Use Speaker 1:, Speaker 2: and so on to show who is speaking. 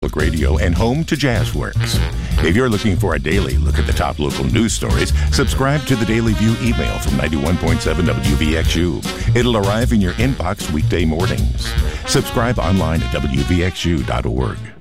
Speaker 1: Radio and home to Jazzworks. If you're looking for a daily look at the top local news stories, subscribe to the Daily View email from 91.7 WVXU. It'll arrive in your inbox weekday mornings. Subscribe online at WVXU.org.